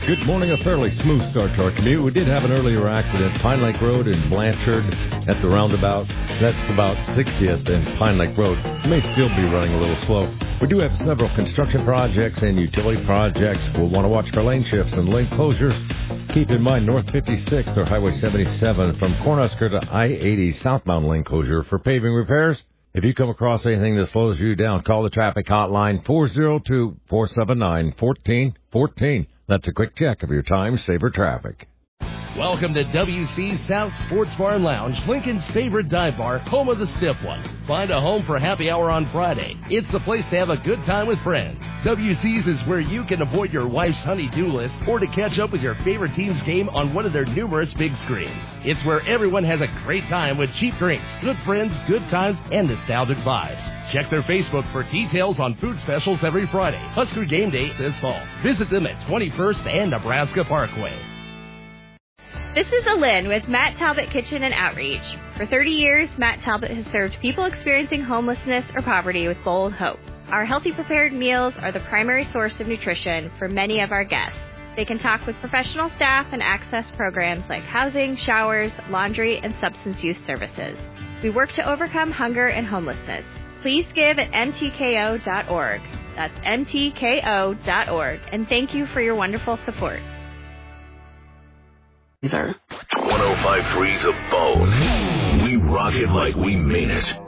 Good morning. A fairly smooth start to our commute. We did have an earlier accident, Pine Lake Road in Blanchard at the roundabout. That's about 60th and Pine Lake Road. It may still be running a little slow. We do have several construction projects and utility projects. We'll want to watch for lane shifts and lane closures. Keep in mind North 56th or Highway 77 from Cornhusker to I-80 southbound lane closure for paving repairs. If you come across anything that slows you down, call the traffic hotline 402-479-1414. That's a quick check of your time-saver traffic. Welcome to WC South Sports Bar and Lounge, Lincoln's favorite dive bar, home of the stiff one. Find a home for happy hour on Friday. It's the place to have a good time with friends. WC's is where you can avoid your wife's honey-do list or to catch up with your favorite team's game on one of their numerous big screens. It's where everyone has a great time with cheap drinks, good friends, good times, and nostalgic vibes. Check their Facebook for details on food specials every Friday. Husker game day this fall. Visit them at 21st and Nebraska Parkway. This is Alin with Matt Talbot Kitchen and Outreach. For 30 years, Matt Talbot has served people experiencing homelessness or poverty with bold hope. Our healthy prepared meals are the primary source of nutrition for many of our guests. They can talk with professional staff and access programs like housing, showers, laundry, and substance use services. We work to overcome hunger and homelessness. Please give at mtko.org. That's mtko.org. And thank you for your wonderful support. 105.3 The Bone. We rock it like we mean it.